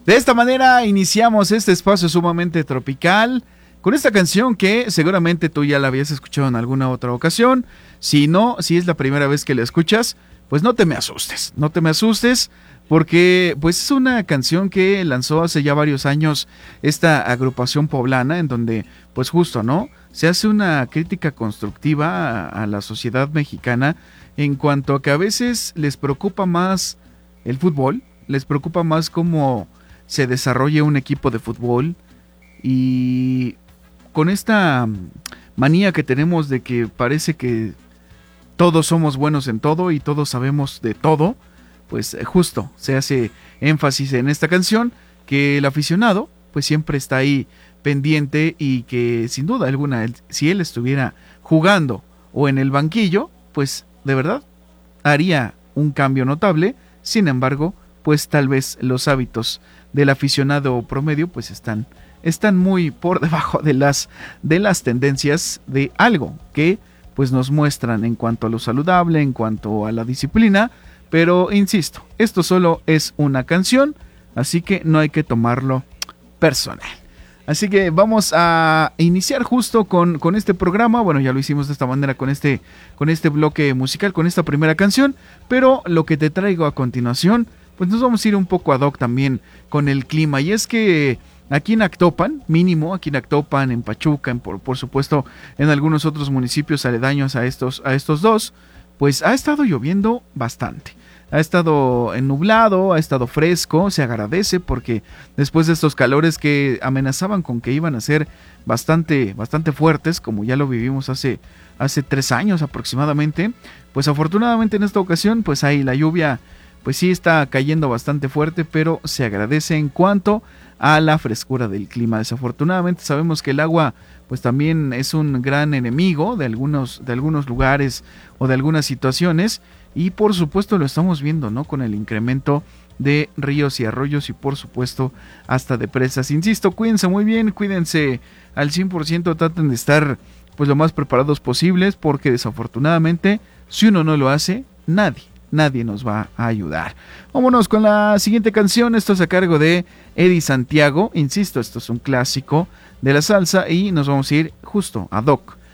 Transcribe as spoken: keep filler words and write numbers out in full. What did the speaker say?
De esta manera iniciamos este espacio sumamente tropical con esta canción que seguramente tú ya la habías escuchado en alguna otra ocasión. Si no, si es la primera vez que la escuchas, pues no te me asustes, no te me asustes porque pues es una canción que lanzó hace ya varios años esta agrupación poblana en donde pues justo, ¿no? Se hace una crítica constructiva a, a la sociedad mexicana en cuanto a que a veces les preocupa más el fútbol, les preocupa más cómo se desarrolle un equipo de fútbol y con esta manía que tenemos de que parece que todos somos buenos en todo y todos sabemos de todo, pues justo se hace énfasis en esta canción que el aficionado pues siempre está ahí pendiente y que sin duda alguna él, si él estuviera jugando o en el banquillo, pues de verdad haría un cambio notable. Sin embargo, pues tal vez los hábitos del aficionado promedio pues están, están muy por debajo de las, de las tendencias de algo que pues nos muestran en cuanto a lo saludable, en cuanto a la disciplina, pero insisto, esto solo es una canción, así que no hay que tomarlo personal. Así que vamos a iniciar justo con, con este programa. Bueno, ya lo hicimos de esta manera con este, con este bloque musical, con esta primera canción, pero lo que te traigo a continuación, pues nos vamos a ir un poco ad hoc también con el clima, y es que aquí en Actopan, mínimo, aquí en Actopan, en Pachuca, en, por, por supuesto en algunos otros municipios aledaños a estos, a estos dos, pues ha estado lloviendo bastante. Ha estado nublado, ha estado fresco, se agradece porque después de estos calores que amenazaban con que iban a ser bastante, bastante fuertes, como ya lo vivimos hace, hace tres años aproximadamente, pues afortunadamente en esta ocasión, pues ahí la lluvia, pues sí está cayendo bastante fuerte, pero se agradece en cuanto a la frescura del clima. Desafortunadamente sabemos que el agua pues también es un gran enemigo de algunos, de algunos lugares o de algunas situaciones, y por supuesto lo estamos viendo, ¿no? Con el incremento de ríos y arroyos y por supuesto hasta de presas. Insisto, cuídense muy bien, cuídense al cien por ciento, traten de estar pues lo más preparados posibles, porque desafortunadamente si uno no lo hace, nadie Nadie nos va a ayudar. Vámonos con la siguiente canción. Esto es a cargo de Eddie Santiago. Insisto, esto es un clásico de la salsa y nos vamos a ir justo ad hoc